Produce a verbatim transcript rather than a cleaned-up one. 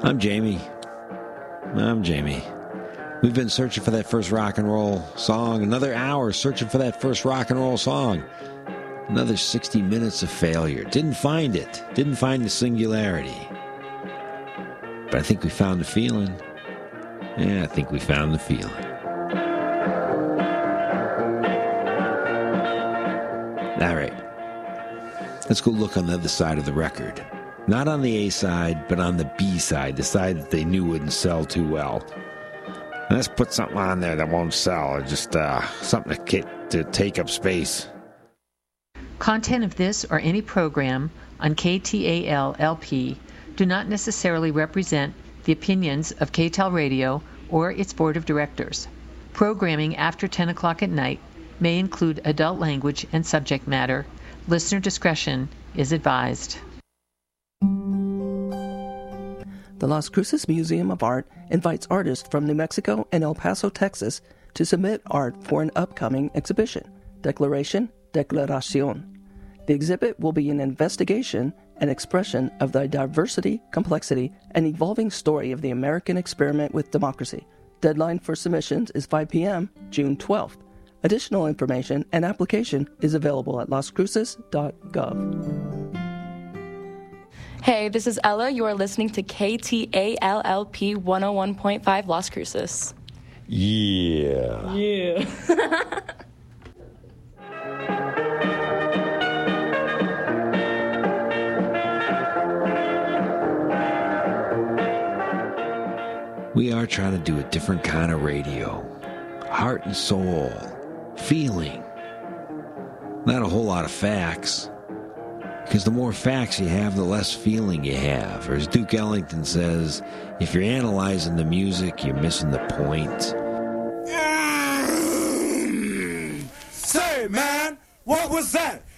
I'm Jamie. I'm Jamie. We've been searching for that first rock and roll song. Another hour searching for that first rock and roll song. Another sixty minutes of failure. Didn't find it. Didn't find the singularity. But I think we found the feeling. Yeah, I think we found the feeling. All right. Let's go look on the other side of the record. Not on the A side, but on the B side, the side that they knew wouldn't sell too well. And let's put something on there that won't sell, or just uh, something to, get, to take up space. Content of this or any program on K T A L L P do not necessarily represent the opinions of K T A L Radio or its board of directors. Programming after ten o'clock at night may include adult language and subject matter. Listener discretion is advised. The Las Cruces Museum of Art invites artists from New Mexico and El Paso, Texas, to submit art for an upcoming exhibition, Declaration, Declaración. The exhibit will be an investigation and expression of the diversity, complexity, and evolving story of the American experiment with democracy. Deadline for submissions is five p.m., June twelfth. Additional information and application is available at las cruces dot gov. Hey, this is Ella. You are listening to K T A L L P one oh one point five Las Cruces. Yeah. Yeah. We are trying to do a different kind of radio. Heart and soul. Feeling. Not a whole lot of facts. Because the more facts you have, the less feeling you have. Or as Duke Ellington says, if you're analyzing the music, you're missing the point. Say, man, what was that?